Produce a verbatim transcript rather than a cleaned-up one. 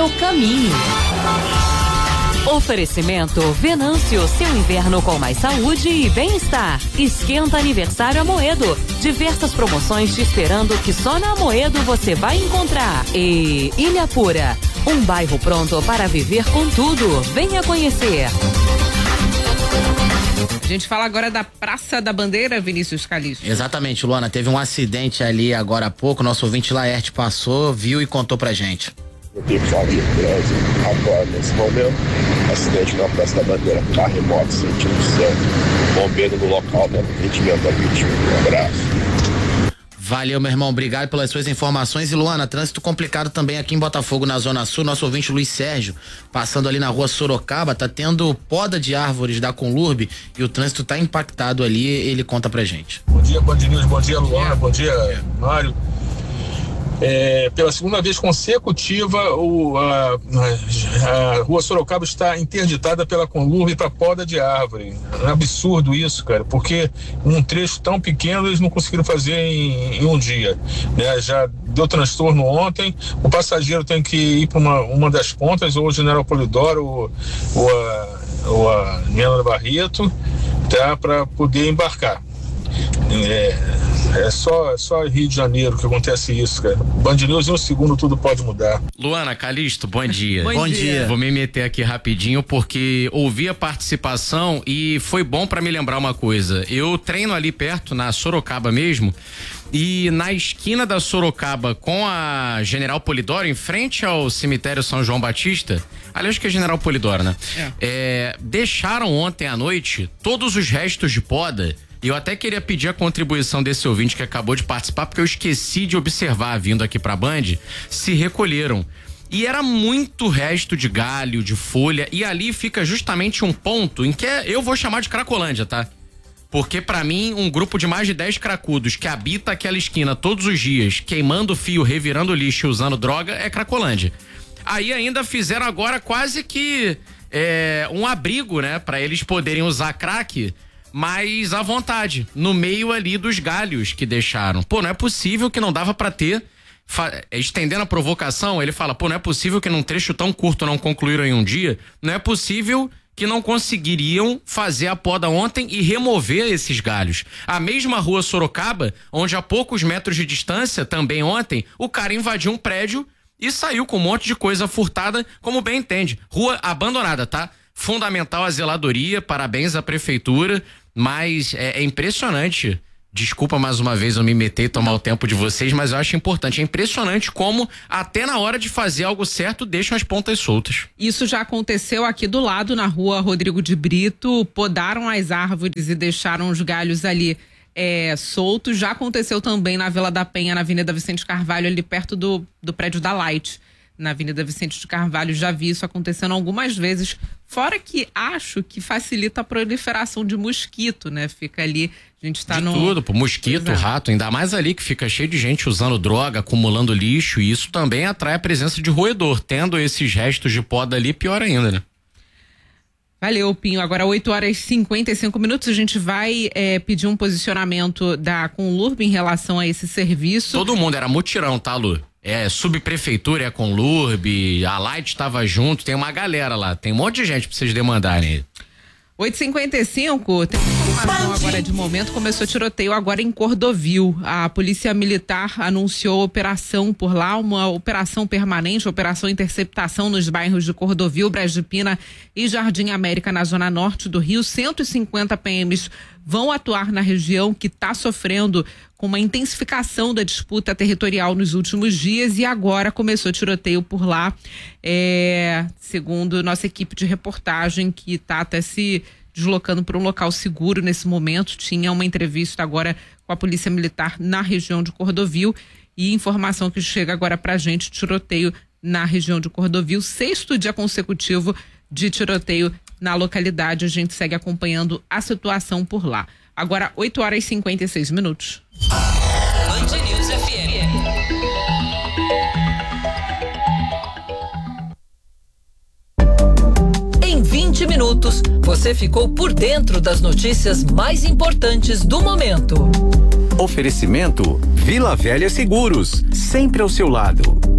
seu caminho. Oferecimento Venâncio, seu inverno com mais saúde e bem-estar. Esquenta aniversário Amoedo. Diversas promoções te esperando que só na Amoedo você vai encontrar. E Ilha Pura, um bairro pronto para viver com tudo. Venha conhecer. A gente fala agora da Praça da Bandeira, Vinícius Calixto. Exatamente, Luana. Teve um acidente ali agora há pouco. Nosso ouvinte Laerte passou, viu e contou pra gente. Eu tenho que falar de trânsito agora, nesse momento. Acidente na Praça da Bandeira, carro e moto, sentido certo. Bombeiro no local, né? Atendimento da vítima. Um abraço. Valeu, meu irmão. Obrigado pelas suas informações. E, Luana, trânsito complicado também aqui em Botafogo, na Zona Sul. Nosso ouvinte Luiz Sérgio, passando ali na rua Sorocaba, tá tendo poda de árvores da Conlurb e o trânsito tá impactado ali. Ele conta pra gente. Bom dia, Band News. Bom dia, Luana. Bom dia, Mário. É, pela segunda vez consecutiva, o, a, a, a rua Sorocaba está interditada pela Conlurb para poda de árvore. É um absurdo isso, cara, porque um trecho tão pequeno eles não conseguiram fazer em, em um dia, né? Já deu transtorno ontem, o passageiro tem que ir para uma, uma das pontas, ou o General Polidoro, ou, ou a, ou a Nena Barreto, tá, para poder embarcar. É, É só, só Rio de Janeiro que acontece isso, cara. Band News, em um segundo tudo pode mudar. Luana, Calixto, bom dia. Bom, bom dia. dia. Vou me meter aqui rapidinho porque ouvi a participação e foi bom pra me lembrar uma coisa. Eu treino ali perto, na Sorocaba mesmo, e na esquina da Sorocaba com a General Polidoro, em frente ao cemitério São João Batista, aliás que é General Polidoro, né? É. É, deixaram ontem à noite todos os restos de poda. E eu até queria pedir a contribuição desse ouvinte que acabou de participar, porque eu esqueci de observar vindo aqui pra Band, se recolheram. E era muito resto de galho, de folha, e ali fica justamente um ponto em que eu vou chamar de Cracolândia, tá? Porque pra mim, um grupo de mais de dez cracudos que habita aquela esquina todos os dias, queimando fio, revirando lixo e usando droga, é Cracolândia. Aí ainda fizeram agora quase que é, um abrigo, né? Pra eles poderem usar crack, mas à vontade, no meio ali dos galhos que deixaram. Pô, não é possível que não dava pra ter, fa- estendendo a provocação, ele fala, pô, não é possível que num trecho tão curto não concluíram em um dia, não é possível que não conseguiriam fazer a poda ontem e remover esses galhos. A mesma rua Sorocaba, onde a poucos metros de distância, também ontem, o cara invadiu um prédio e saiu com um monte de coisa furtada, como bem entende. Rua abandonada, tá? Fundamental a zeladoria, parabéns à prefeitura, mas é, é impressionante. Desculpa mais uma vez eu me meter e tomar o tempo de vocês, mas eu acho importante. É impressionante como até na hora de fazer algo certo deixam as pontas soltas. Isso já aconteceu aqui do lado, na rua Rodrigo de Brito, podaram as árvores e deixaram os galhos ali é, soltos. Já aconteceu também na Vila da Penha, na Avenida Vicente Carvalho, ali perto do, do prédio da Light. Na Avenida Vicente de Carvalho, já vi isso acontecendo algumas vezes, fora que acho que facilita a proliferação de mosquito, né? Fica ali, a gente tá de no... tudo, pô, mosquito, Exato. rato, ainda mais ali que fica cheio de gente usando droga, acumulando lixo, e isso também atrai a presença de roedor, tendo esses restos de poda ali, pior ainda, né? Valeu, Pinho. Agora oito horas e cinquenta e cinco minutos, a gente vai é, pedir um posicionamento da Conlurb em relação a esse serviço. Todo mundo, era mutirão, tá, Lu? É, subprefeitura, é Conlurb, a Light estava junto, tem uma galera lá, tem um monte de gente pra vocês demandarem. oito e cinquenta e cinco, tem informação agora de momento, começou tiroteio agora em Cordovil. A Polícia Militar anunciou operação por lá, uma operação permanente, operação interceptação nos bairros de Cordovil, Brás de Pina e Jardim América, na zona norte do Rio. cento e cinquenta P Ms vão atuar na região que está sofrendo com uma intensificação da disputa territorial nos últimos dias e agora começou tiroteio por lá, é, segundo nossa equipe de reportagem, que está até se deslocando para um local seguro nesse momento. Tinha uma entrevista agora com a Polícia Militar na região de Cordovil e informação que chega agora pra gente, tiroteio na região de Cordovil, sexto dia consecutivo de tiroteio na localidade. A gente segue acompanhando a situação por lá. Agora oito horas e cinquenta e seis minutos. Band News F M. Em vinte minutos, você ficou por dentro das notícias mais importantes do momento. Oferecimento Vila Velha Seguros, sempre ao seu lado.